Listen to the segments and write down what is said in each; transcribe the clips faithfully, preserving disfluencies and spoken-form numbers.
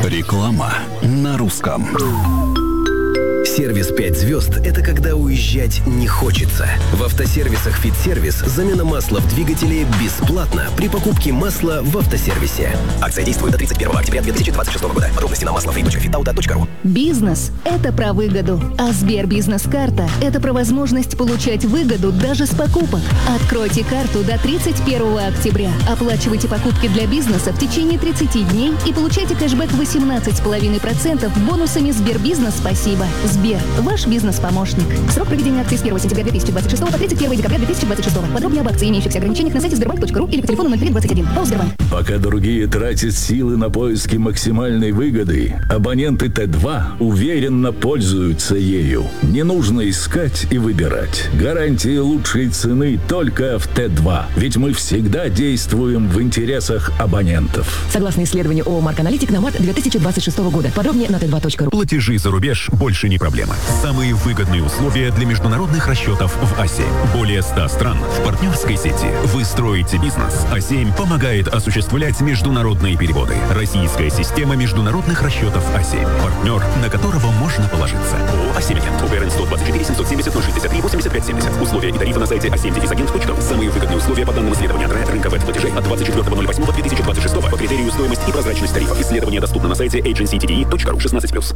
Реклама на русском. Сервис пять звезд – это когда уезжать не хочется. В автосервисах «Фитсервис» замена масла в двигателе бесплатно при покупке масла в автосервисе. Акция действует до тридцать первого октября две тысячи двадцать шестого года. Подробности на маслофри точка фитауто точка ру. Бизнес – это про выгоду, а Сбербизнес-карта – это про возможность получать выгоду даже с покупок. Откройте карту до тридцать первого октября. Оплачивайте покупки для бизнеса в течение тридцати дней и получайте кэшбэк восемнадцать целых пять десятых процента бонусами Сбербизнес «Спасибо». Сбер – ваш бизнес-помощник. Срок проведения акции с первого сентября две тысячи двадцать шестого по тридцать первого декабря две тысячи двадцать шестого. Подробнее об акции и имеющихся ограничениях на сайте сбербанк точка ру или по телефону ноль три двадцать один. ПАО «Сбербанк». Пока другие тратят силы на поиски максимальной выгоды, абоненты Т два уверенно пользуются ею. Не нужно искать и выбирать. Гарантия лучшей цены только в Т два. Ведь мы всегда действуем в интересах абонентов. Согласно исследованию ООО «Марк Аналитик» на март две тысячи двадцать шестого года. Подробнее на тэ два точка ру. Платежи за рубеж больше не проблема. Самые выгодные условия для международных расчетов в А семь. Более ста стран в партнерской сети. Вы строите бизнес. А семь помогает осуществлять международные переводы. Российская система международных расчетов А семь. Партнер, на которого можно положиться. ООО «А семь Агент». УГРН сто двадцать четыре семьсот семьдесят ноль шестьдесят три восемьдесят пять семьдесят. Условия и тарифы на сайте а семь агент точка ру. Самые выгодные условия по данным исследования от рынка веб-платежей от двадцать четвёртого ноль восьмого две тысячи двадцать шестого по критерию стоимость и прозрачность тарифов. Исследование доступно на сайте эйдженси ти ди и точка ру. шестнадцать плюс.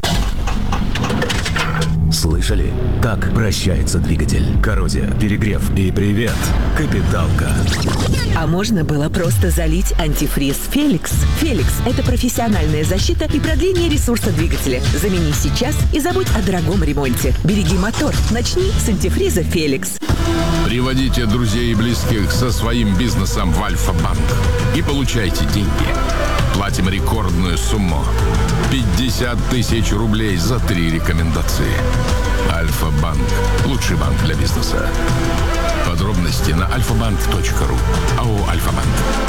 Слышали? Так прощается двигатель. Коррозия, перегрев и привет, капиталка. А можно было просто залить антифриз «Феликс». «Феликс» — это профессиональная защита и продление ресурса двигателя. Замени сейчас и забудь о дорогом ремонте. Береги мотор. Начни с антифриза «Феликс». Приводите друзей и близких со своим бизнесом в Альфа-банк и получайте деньги. Платим рекордную сумму – пятьдесят тысяч рублей за три рекомендации. Альфа-банк – лучший банк для бизнеса. Подробности на альфа-банк точка ру. АО «Альфа-банк».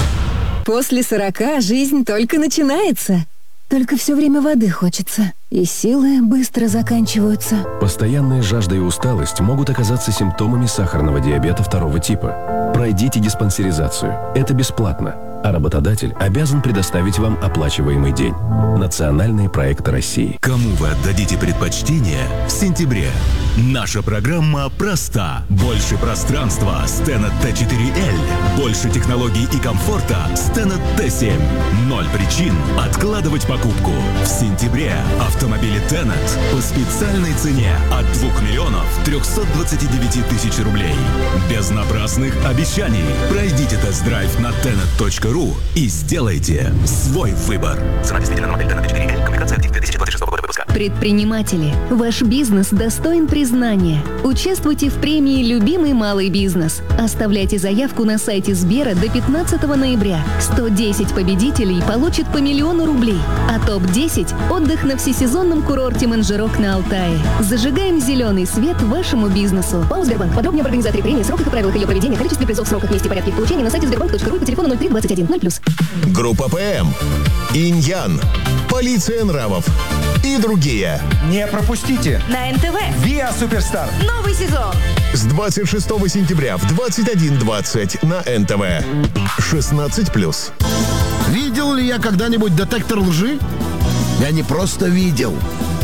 После сорока жизнь только начинается. Только все время воды хочется, и силы быстро заканчиваются. Постоянная жажда и усталость могут оказаться симптомами сахарного диабета второго типа. Пройдите диспансеризацию. Это бесплатно. А работодатель обязан предоставить вам оплачиваемый день. Национальные проекты России. Кому вы отдадите предпочтение в сентябре? Наша программа проста. Больше пространства с Tenet Т четыре Л. Больше технологий и комфорта с Tenet Т семь. Ноль причин откладывать покупку. В сентябре автомобили Tenet по специальной цене от двух миллионов трехсот двадцати девяти тысяч рублей. Без напрасных обещаний. Пройдите тест-драйв на тенет точка ру и сделайте свой выбор. Цена действительно на модель Tenet Т четыре Л. Комплектация актив две тысячи двадцать шестого года выпуска. Предприниматели, ваш бизнес достоин признания. Участвуйте в премии «Любимый малый бизнес». Оставляйте заявку на сайте Сбера до пятнадцатого ноября. сто десять победителей получат по миллиону рублей. А топ десять – отдых на всесезонном курорте Манжерок на Алтае. Зажигаем зеленый свет вашему бизнесу. ПАО «Сбербанк». Подробнее об организаторе премии, сроках и правилах ее проведения, количестве призов, сроках, месте и порядке их получения на сайте сбербанк точка ру и по телефону ноль три двадцать один ноль плюс. Группа ПМ, Иньян, Полиция нравов и другие. Не пропустите. На эн тэ вэ. Виа Суперстар. Новый сезон. С двадцать шестого сентября в двадцать один двадцать на эн тэ вэ. шестнадцать плюс. Видел ли я когда-нибудь детектор лжи? Я не просто видел.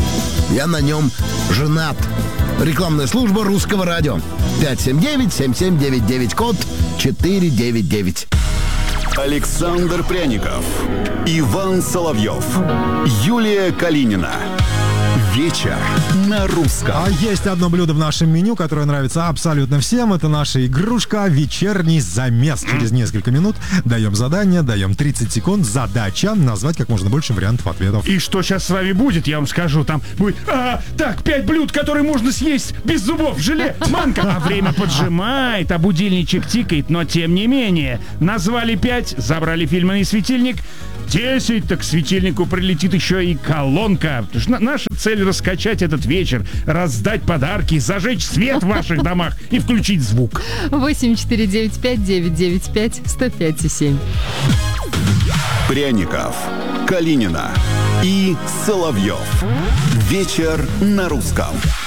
Я на нем женат. Рекламная служба Русского радио. пять семь девять семь семь девять девять, код четыре девять девять. Александр Пряников, Иван Соловьев, Юлия Калинина. Вечер на русском. А есть одно блюдо в нашем меню, которое нравится абсолютно всем. Это наша игрушка «Вечерний замес». Через несколько минут даем задание, даем тридцать секунд. Задача — назвать как можно больше вариантов ответов. И что сейчас с вами будет, я вам скажу. Там будет, а, так, пять блюд, которые можно съесть без зубов. Желе, манка. А время поджимает, а будильничек тикает. Но тем не менее, назвали пять, забрали фирменный светильник. десять, так к светильнику прилетит еще и колонка. Потому что наша цель — раскачать этот вечер, раздать подарки, зажечь свет в ваших домах и включить звук. восемь четыре девять пять девять девять пять сто пять и семь. Пряников, Калинина и Соловьев. Вечер на русском.